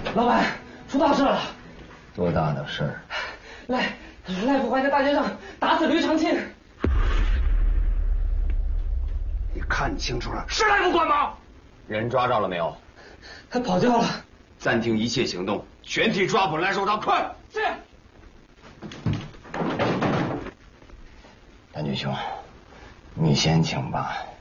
老板，出大事了！ 多大的事儿？ 赖副怀在大街上打死吕长庆。 你看清楚了，是赖副官吗？ 人抓着了没有？ 他跑掉了。 暂停一切行动，全体抓捕来收他，快！ 是。 蓝俊兄，你先请吧。